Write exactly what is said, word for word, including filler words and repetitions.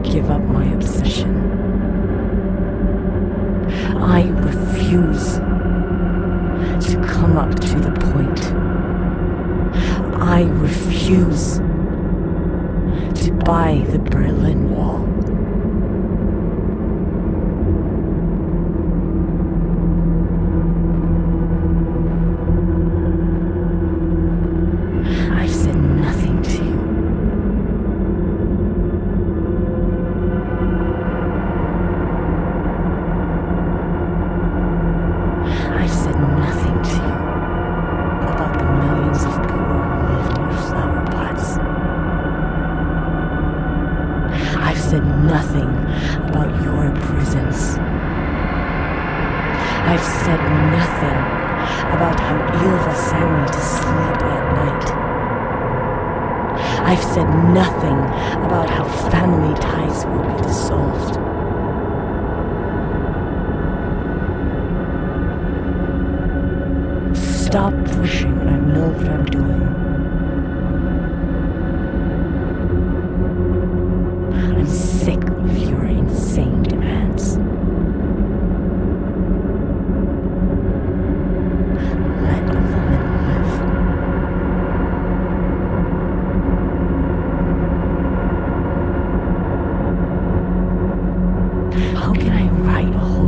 give up my obsession. I refuse to come up to the point. I refuse to buy the Berlin Wall. I've said nothing to you. I've said nothing to you about the millions of poor who live in your flower pots. I've said nothing about your prisons. I've said nothing about how Ylva sang me to sleep at night. I've said nothing about how family ties will be dissolved. Stop pushing, I know what I'm doing. I'm sick of your insane demands. Let a woman live. How can I write a whole